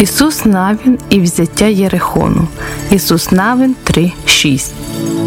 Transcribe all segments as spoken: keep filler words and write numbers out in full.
Ісус Навін і взяття Єрихону. Ісус Навін три шість.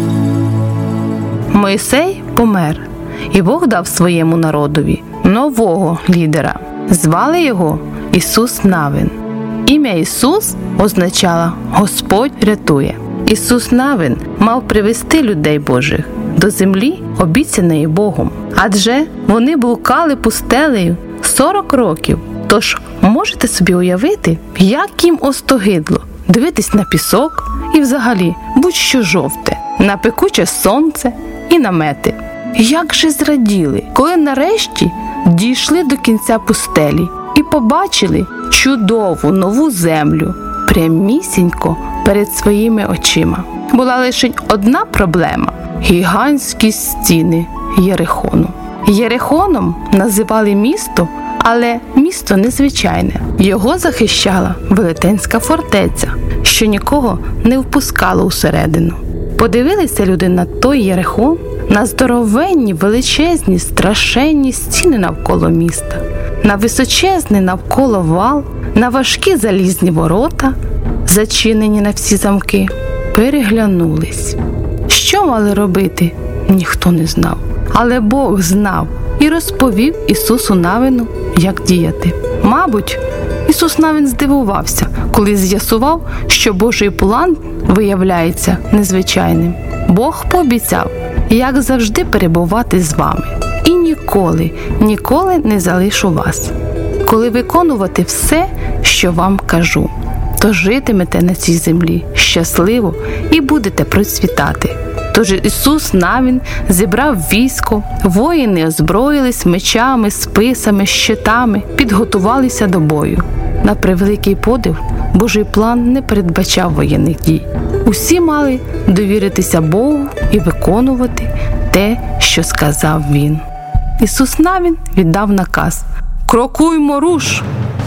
Мойсей помер, і Бог дав своєму народові нового лідера. Звали його Ісус Навін. Ім'я Ісус означало «Господь рятує». Ісус Навін мав привести людей Божих до землі, обіцяної Богом. Адже вони блукали пустелею сорок років. Тож можете собі уявити, як їм остогидло дивитись на пісок і взагалі будь-що жовте, на пекуче сонце і намети. Як же зраділи, коли нарешті дійшли до кінця пустелі і побачили чудову нову землю прямісінько перед своїми очима. Була лише одна проблема – гігантські стіни Єрихону. Єрихоном називали місто, але місто незвичайне. Його захищала велетенська фортеця, що нікого не впускало усередину. Подивилися люди на той Єрихон, на здоровенні, величезні, страшенні стіни навколо міста, на височезний навколо вал, на важкі залізні ворота, зачинені на всі замки, переглянулись. Що мали робити, ніхто не знав. Але Бог знав і розповів Ісусу Навіну, як діяти. Мабуть, Ісус Навін здивувався, коли з'ясував, що Божий план виявляється незвичайним. Бог пообіцяв, як завжди, перебувати з вами. І ніколи, ніколи не залишу вас. Коли виконувати все, що вам кажу, то житимете на цій землі щасливо і будете процвітати. Тож Ісус Навін зібрав військо, воїни озброїлись мечами, списами, щитами, підготувалися до бою. На превеликий подив, Божий план не передбачав воєнних дій. Усі мали довіритися Богу і виконувати те, що сказав Він. Ісус Навін віддав наказ «Крокуймо руш!»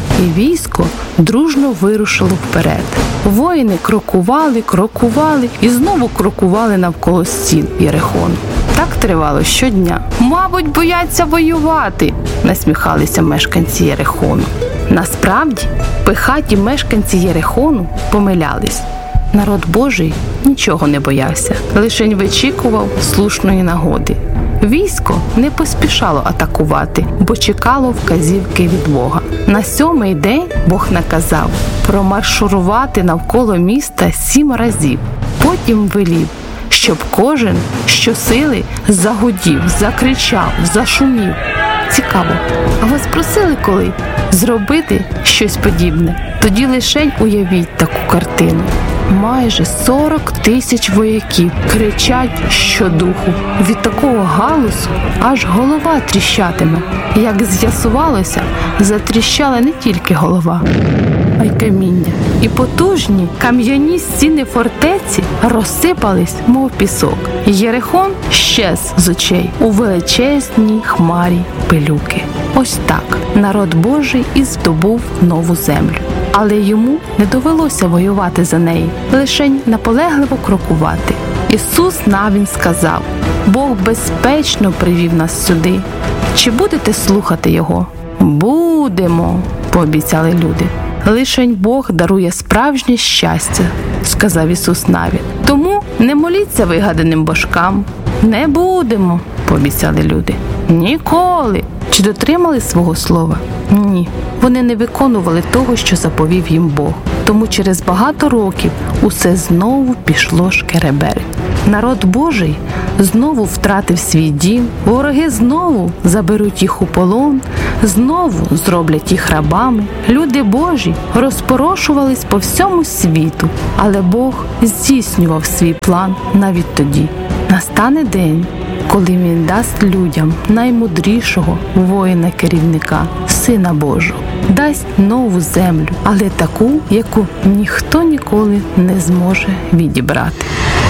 І військо дружно вирушило вперед. Воїни крокували, крокували і знову крокували навколо стін Єрихону. Так тривало щодня. «Мабуть, бояться воювати», – насміхалися мешканці Єрихону. Насправді, пихаті мешканці Єрихону помилялись. Народ Божий нічого не боявся, лише вичікував слушної нагоди. Військо не поспішало атакувати, бо чекало вказівки від Бога. На сьомий день Бог наказав промаршурувати навколо міста сім разів. Потім велів, щоб кожен щосили загудів, закричав, зашумів. Цікаво, а вас просили коли зробити щось подібне? Тоді лишень уявіть таку картину. Майже сорок тисяч вояків кричать щодуху. Від такого галасу аж голова тріщатиме. Як з'ясувалося, затріщала не тільки голова, а й каміння. І потужні кам'яні стіни фортеці розсипались, мов пісок. Єрихон щез з очей у величезній хмарі пилюки. Ось так народ Божий і здобув нову землю. Але йому не довелося воювати за неї, лише наполегливо крокувати. Ісус Навін сказав: «Бог безпечно привів нас сюди. Чи будете слухати Його?» «Будемо», – пообіцяли люди. «Лишень Бог дарує справжнє щастя», – сказав Ісус Навін. «Тому не моліться вигаданим божкам». «Не будемо», – пообіцяли люди. «Ніколи». Чи дотримали свого слова? Ні. Вони не виконували того, що заповів їм Бог. Тому через багато років усе знову пішло шкереберть. Народ Божий знову втратив свій дім, вороги знову заберуть їх у полон, знову зроблять їх рабами. Люди Божі розпорошувались по всьому світу, але Бог здійснював свій план навіть тоді. Настане день, коли Він дасть людям наймудрішого воїна-керівника, Сина Божого, дасть нову землю, але таку, яку ніхто ніколи не зможе відібрати.